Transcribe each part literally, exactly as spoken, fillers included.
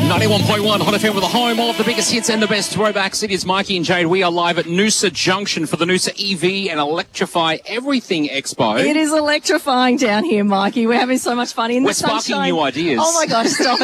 ninety-one point one Hot F M with the home of the biggest hits and the best throwbacks. It is Mikey and Jade. We are live at Noosa Junction for the Noosa E V and Electrify Everything Expo. It is electrifying down here, Mikey. We're having so much fun in We're the sunshine. sparking new ideas. Oh, my gosh, stop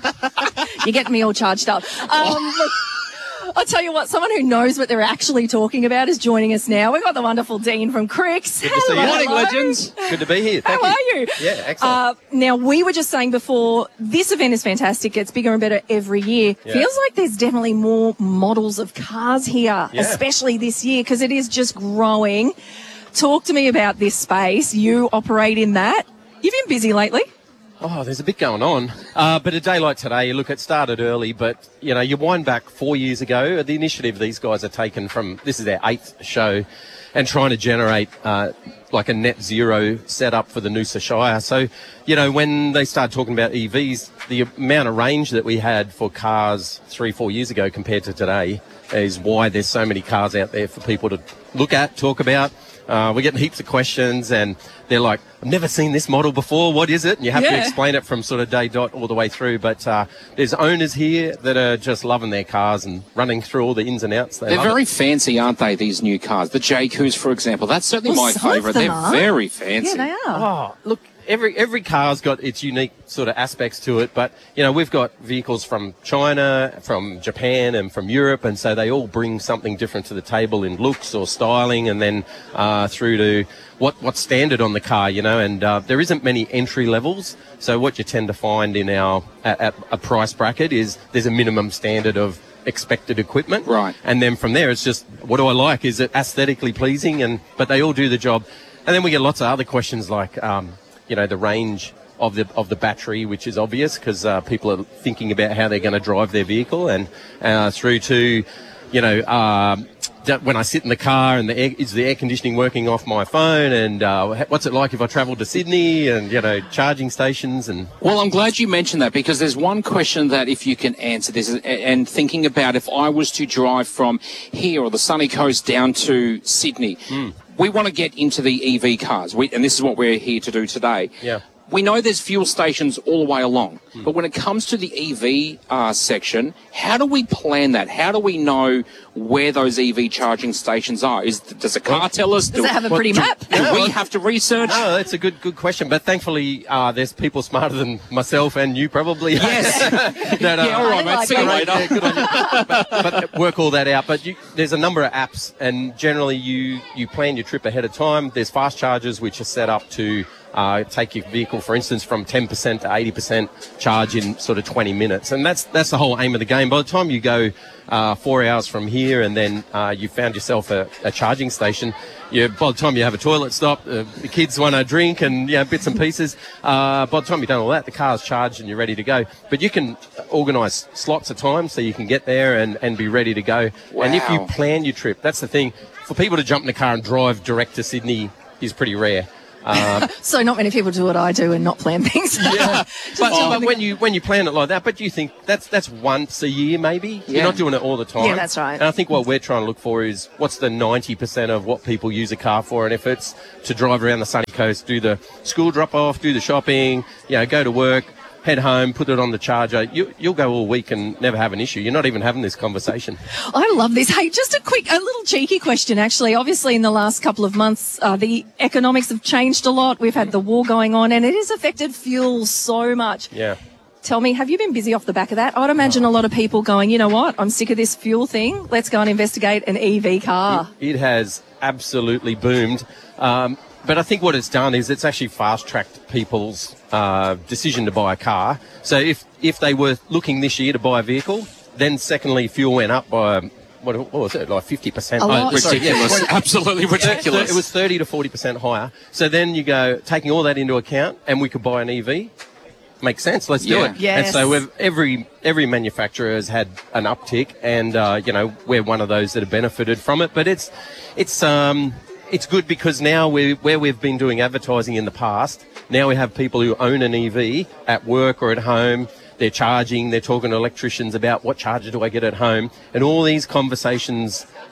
it. You're getting me all charged up. Um, look, I'll tell you what, someone who knows what they're actually talking about is joining us now. We've got the wonderful Dean from Cricks. Good to see you. Morning, legends. Good to be here. Thank How you. are you? Yeah, excellent. Uh, now, we were just saying before, this event is fantastic. It's bigger and better every year. Yeah. Feels like there's definitely more models of cars here, Yeah. especially this year, because it is just growing. Talk to me about this space. You operate in that. You've been busy lately. Oh, there's a bit going on. Uh, but a day like today, look, it started early, but, you know, you wind back four years ago, the initiative these guys are taken from, this is their eighth show, and trying to generate uh, like a net zero setup for the Noosa Shire. So, you know, when they started talking about E Vs, the amount of range that we had for cars three, four years ago compared to today is why there's so many cars out there for people to look at, talk about. Uh, we're getting heaps of questions and they're like, I've never seen this model before. What is it? And you have Yeah. to explain it from sort of day dot all the way through. But uh, there's owners here that are just loving their cars and running through all the ins and outs. They They're love very it. fancy, aren't they, these new cars? The J Qs, for example. That's certainly Well, my some of favourite. them They're are. very fancy. Yeah, they are. Oh, look, every every car's got its unique sort of aspects to it, but you know we've got vehicles from China, from Japan, and from Europe, and so they all bring something different to the table in looks or styling, and then uh, through to what what's standard on the car, you know. And uh, there isn't many entry levels, so what you tend to find in our at, at a price bracket is there's a minimum standard of expected equipment, Right. and then from there it's just what do I like? Is it aesthetically pleasing? And but they all do the job, and then we get lots of other questions like. Um, you know, the range of the of the battery, which is obvious because uh, people are thinking about how they're going to drive their vehicle, and uh, through to, you know, um, that when I sit in the car and the air, is the air conditioning working off my phone, and uh, what's it like if I travel to Sydney, and, you know, charging stations and... Well, I'm glad you mentioned that because there's one question that if you can answer this, and thinking about if I was to drive from here or the sunny coast down to Sydney, Mm. we want to get into the E V cars, we, and this is what we're here to do today. Yeah. We know there's fuel stations all the way along, but when it comes to the E V uh, section, how do we plan that? How do we know where those E V charging stations are? Is Does a car tell us? Does it have a pretty do, map? Do we have to research? No, that's a good good question, but thankfully uh, there's people smarter than myself and you probably. Yes. no, no, Yeah, all right, mate. like See you it. later. Yeah, good on you. but, but work all that out. But you, there's a number of apps, and generally you, you plan your trip ahead of time. There's fast chargers which are set up to uh, take your vehicle, for instance, from ten percent to eighty percent charge in sort of twenty minutes. And that's that's the whole aim of the game. By the time you go uh, four hours from here and then uh, you found yourself a, a charging station, you, by the time you have a toilet stop, uh, the kids want a drink and, you know, bits and pieces, uh, by the time you've done all that, the car's charged and you're ready to go. But you can organise slots of time so you can get there and, and be ready to go. Wow. And if you plan your trip, that's the thing. For people to jump in the car and drive direct to Sydney is pretty rare. Um, So not many people do what I do and not plan things. yeah, Just but, jump but in the when you when you plan it like that, but you think that's that's once a year maybe. Yeah. You're not doing it all the time. Yeah, that's right. And I think what we're trying to look for is what's the ninety percent of what people use a car for, and if it's to drive around the sunny coast, do the school drop off, do the shopping, you know, go to work, head home, put it on the charger. You, you'll go all week and never have an issue. You're not even having this conversation. I love this. Hey, just a quick, a little cheeky question, actually. Obviously, in the last couple of months, uh, the economics have changed a lot. We've had the war going on, and it has affected fuel so much. Yeah. Tell me, have you been busy off the back of that? I'd imagine a lot of people going, you know what, I'm sick of this fuel thing. Let's go and investigate an E V car. It has absolutely boomed. Um, but I think what it's done is it's actually fast-tracked people's uh, decision to buy a car. So if, if they were looking this year to buy a vehicle, then secondly, fuel went up by, what, what was it, like fifty percent? A lot. Oh, sorry, yeah, Ridiculous. Absolutely ridiculous. It was thirty to forty percent higher. So then you go, taking all that into account, and we could buy an E V. Makes sense. Let's do Yeah. it. Yes. And so we've, every every manufacturer has had an uptick, and uh, you know we're one of those that have benefited from it. But it's it's um it's good because now we where we've been doing advertising in the past, now we have people who own an E V at work or at home. They're charging. They're talking to electricians about what charger do I get at home, and all these conversations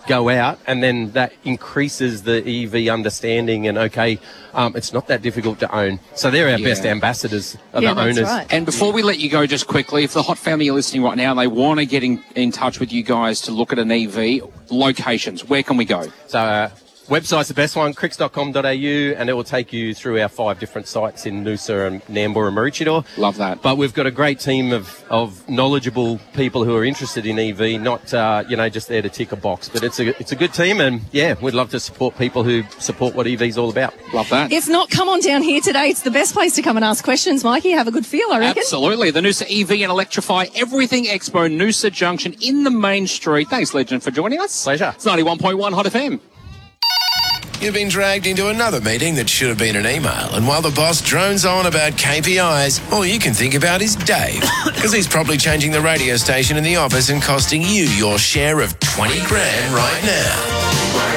go out, and then that increases the E V understanding and, okay, um, it's not that difficult to own. So they're our Yeah. best ambassadors of Yeah, the that's owners. right. And before we let you go, just quickly, if the Hot family are listening right now and they want to get in, in touch with you guys to look at an E V, locations, where can we go? So uh, website's the best one, cricks dot com dot a u, and it will take you through our five different sites in Noosa and Nambour and Maroochydore. Love that. But we've got a great team of, of knowledgeable people who are interested in E V, not uh, you know just there to tick a box. But it's a it's a good team, and yeah, we'd love to support people who support what E V's all about. Love that. If not, come on down here today. It's the best place to come and ask questions, Mikey. Have a good feel, I reckon. Absolutely. The Noosa E V and Electrify Everything Expo, Noosa Junction in the main street. Thanks, Legend, for joining us. Pleasure. It's ninety-one point one Hot F M. You've been dragged into another meeting that should have been an email, and while the boss drones on about K P Is, all you can think about is Dave, because he's probably changing the radio station in the office and costing you your share of twenty grand right now.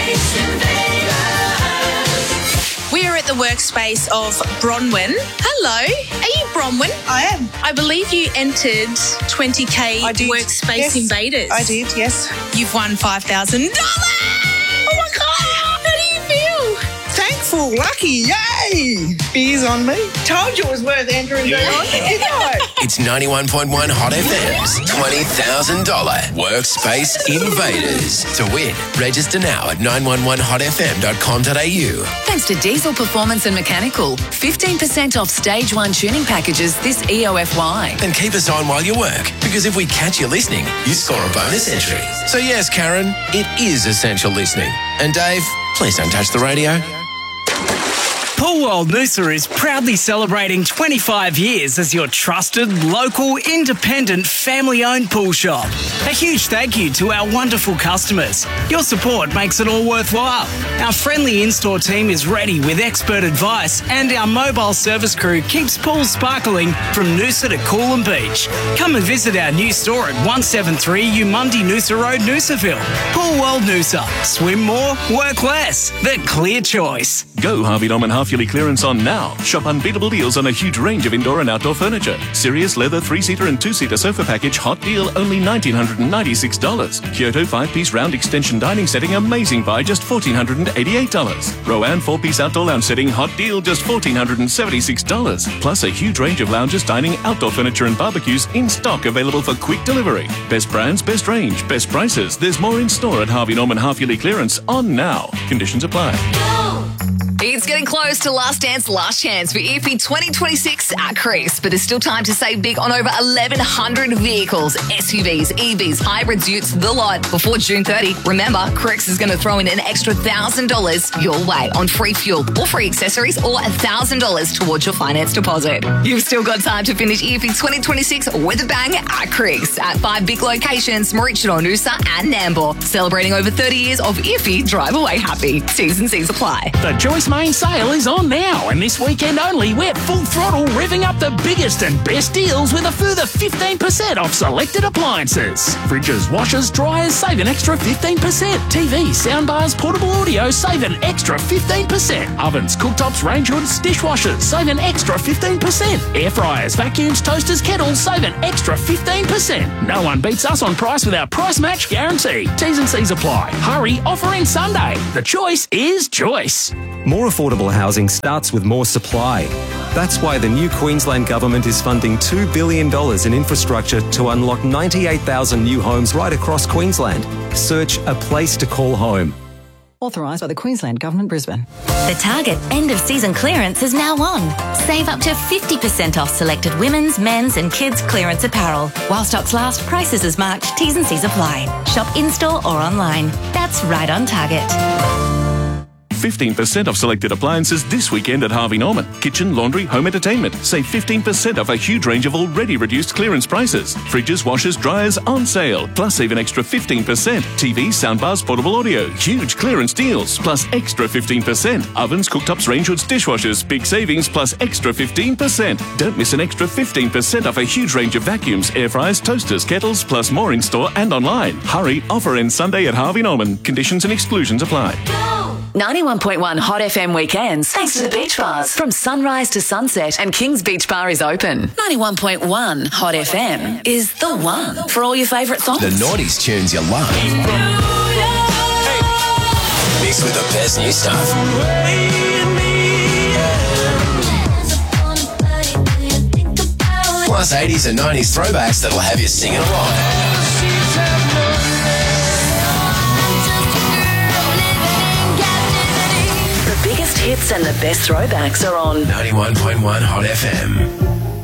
We are at the workspace of Bronwyn. Hello, are you Bronwyn? I am. I believe you entered twenty K I did. Workspace Yes, Invaders. I did, yes. You've won five thousand dollars! Oh my God, how do you feel? Thankful, lucky, yay! Beers on me. Told you it was worth entering yeah. on, didn't I? It's ninety-one point one Hot F M's twenty thousand dollars Workspace Invaders. To win, register now at nine one one hot f m dot com dot a u. Thanks to Diesel Performance and Mechanical. fifteen percent off stage one tuning packages this E O F Y. And keep us on while you work, because if we catch you listening, you score a bonus entry. So yes, Karen, it is essential listening. And Dave, please don't touch the radio. Pool World Noosa is proudly celebrating twenty-five years as your trusted, local, independent, family-owned pool shop. A huge thank you to our wonderful customers. Your support makes it all worthwhile. Our friendly in-store team is ready with expert advice, and our mobile service crew keeps pools sparkling from Noosa to Coolum Beach. Come and visit our new store at one seventy-three Umundi Noosa Road, Noosaville. Pool World Noosa. Swim more, work less. The clear choice. Go Harvey Norman half-yearly clearance on now. Shop unbeatable deals on a huge range of indoor and outdoor furniture. Sirius leather three-seater and two-seater sofa package, hot deal, only one thousand nine hundred ninety-six dollars. Kyoto five-piece round extension dining setting, amazing buy, just one thousand four hundred eighty-eight dollars. Rowan four-piece outdoor lounge setting, hot deal, just one thousand four hundred seventy-six dollars. Plus a huge range of lounges, dining, outdoor furniture and barbecues in stock, available for quick delivery. Best brands, best range, best prices. There's more in store at Harvey Norman half-yearly clearance on now. Conditions apply. It's getting close to Last Dance, Last Chance for I F E twenty twenty-six at Crease, but there's still time to save big on over eleven hundred vehicles, S U Vs, E Vs, hybrids, utes, the lot, before June thirtieth. Remember, Crease is going to throw in an extra one thousand dollars your way on free fuel or free accessories, or one thousand dollars towards your finance deposit. You've still got time to finish I F E twenty twenty-six with a bang at Crease at five big locations, Maroochydore, Noosa and Nambour, celebrating over thirty years of I F E Drive Away Happy. T's and C's apply. The Joyce Main sale is on now, and this weekend only, we're full throttle revving up the biggest and best deals with a further fifteen percent off selected appliances. Fridges, washers, dryers, save an extra fifteen percent. T V, soundbars, portable audio, save an extra fifteen percent. Ovens, cooktops, range hoods, dishwashers, save an extra fifteen percent. Air fryers, vacuums, toasters, kettles, save an extra fifteen percent. No one beats us on price with our price match guarantee. T's and C's apply. Hurry, offer ends Sunday. The choice is choice. More affordable housing starts with more supply. That's why the new Queensland Government is funding two billion dollars in infrastructure to unlock ninety-eight thousand new homes right across Queensland. Search A Place to Call Home. Authorised by the Queensland Government, Brisbane. The Target end-of-season clearance is now on. Save up to fifty percent off selected women's, men's and kids' clearance apparel. While stocks last, prices as marked, T's and C's apply. Shop in-store or online. That's right on Target. fifteen percent off selected appliances this weekend at Harvey Norman. Kitchen, laundry, home entertainment. Save fifteen percent off a huge range of already reduced clearance prices. Fridges, washers, dryers on sale. Plus save an extra fifteen percent. T Vs, soundbars, portable audio. Huge clearance deals. Plus extra fifteen percent. Ovens, cooktops, range hoods, dishwashers. Big savings plus extra fifteen percent. Don't miss an extra fifteen percent off a huge range of vacuums, air fryers, toasters, kettles, plus more in store and online. Hurry, offer ends Sunday at Harvey Norman. Conditions and exclusions apply. ninety-one point one Hot F M weekends, thanks to the beach bars. From sunrise to sunset, and King's Beach Bar is open. ninety-one point one Hot F M is the one for all your favourite songs. The noughties tunes you love. Mixed with the best new stuff. Plus eighties and nineties throwbacks that'll have you singing along. The biggest hits and the best throwbacks are on ninety-one point one Hot F M.